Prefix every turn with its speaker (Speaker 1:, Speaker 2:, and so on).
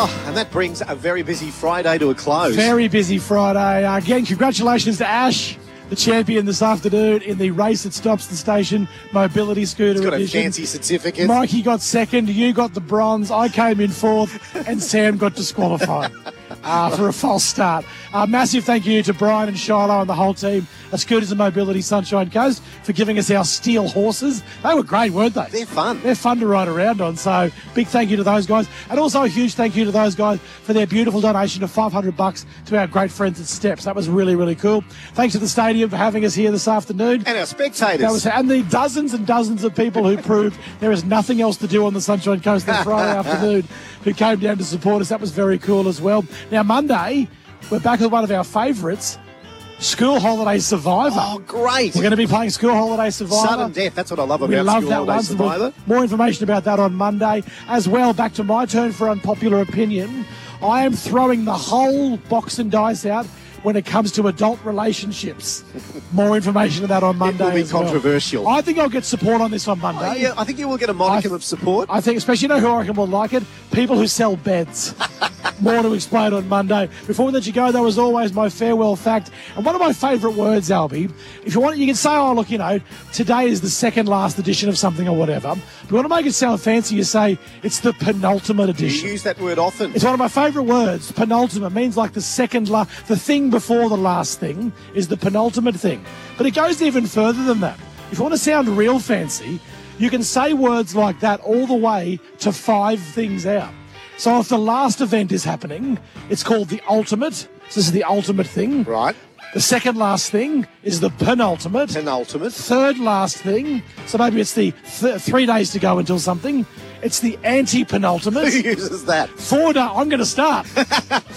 Speaker 1: Oh, and that brings a very busy Friday to a close.
Speaker 2: Very busy Friday. Again, congratulations to Ash, the champion this afternoon in the race that stops the station mobility scooter
Speaker 1: He's got
Speaker 2: edition.
Speaker 1: a fancy certificate.
Speaker 2: Mikey got second, you got the bronze, I came in fourth, and Sam got disqualified for a false start. Massive thank you to Brian and Shiloh and the whole team at Scooters and Mobility Sunshine Coast for giving us our steel horses. They were great, weren't they?
Speaker 1: They're fun.
Speaker 2: They're fun to ride around on, so big thank you to those guys. And also a huge thank you to those guys for their beautiful donation of $500 to our great friends at Steps. That was really, really cool. Thanks to the stadium for having us here this afternoon.
Speaker 1: And our spectators.
Speaker 2: And the dozens and dozens of people who proved there is nothing else to do on the Sunshine Coast this Friday afternoon who came down to support us. That was very cool as well. Now, Monday, we're back with one of our favourites, School Holiday Survivor.
Speaker 1: Oh, great.
Speaker 2: We're going to be playing School Holiday Survivor.
Speaker 1: Sudden death, that's what I love
Speaker 2: We
Speaker 1: about
Speaker 2: love
Speaker 1: School
Speaker 2: that
Speaker 1: Holiday
Speaker 2: one.
Speaker 1: Survivor.
Speaker 2: More information about that on Monday. As well, back to my turn for unpopular opinion. I am throwing the whole box and dice out when it comes to adult relationships. More information on that on Monday.
Speaker 1: It will be
Speaker 2: as well.
Speaker 1: controversial.
Speaker 2: I think I'll get support on this on Monday.
Speaker 1: Oh, yeah, I think you will get a modicum of support.
Speaker 2: I think, especially, you know who I reckon will like it? People who sell beds. More to explain on Monday. Before we let you go, though, as always, my farewell fact. And one of my favourite words, Albie, if you want, you can say, oh, look, you know, today is the second last edition of something or whatever. If you want to make it sound fancy, you say it's the penultimate edition.
Speaker 1: You use that word often.
Speaker 2: It's one of my favourite words. Penultimate means like the second the thing before the last thing is the penultimate thing. But it goes even further than that. If you want to sound real fancy, you can say words like that all the way to 5 things out. So if the last event is happening, it's called the ultimate. So this is the ultimate thing.
Speaker 1: Right.
Speaker 2: The second last thing is the penultimate.
Speaker 1: Penultimate.
Speaker 2: Third last thing. So maybe it's the 3 days to go until something. It's the anti-penultimate.
Speaker 1: Who uses that?
Speaker 2: I'm going to start.